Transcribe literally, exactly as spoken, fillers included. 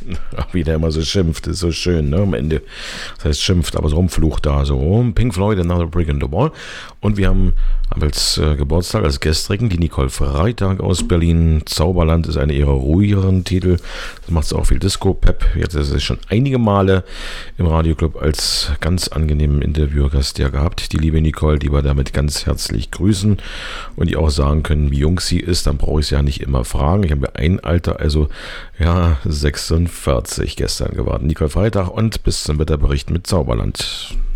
Wie der immer so schimpft, ist so schön, ne, am Ende. Das heißt schimpft, aber so rumflucht da so. Pink Floyd, Another Brick in the Wall. Und wir haben, haben als äh, Geburtstag, als Gestrigen, die Nicole Freitag aus Berlin. Zauberland ist einer ihrer ruhigeren Titel. Das macht auch viel Disco-Pep. Jetzt ist es schon einige Male im Radioclub als ganz angenehmen Interviewgast ja gehabt. Die liebe Nicole, die wir damit ganz herzlich grüßen und die auch sagen können, wie jung sie ist. Dann brauche ich es ja nicht immer fragen. Ich habe ja ein Alter, also ja, sechsundvierzig gestern geworden. Nicole Freitag und bis zum Wetterbericht mit Zauberland.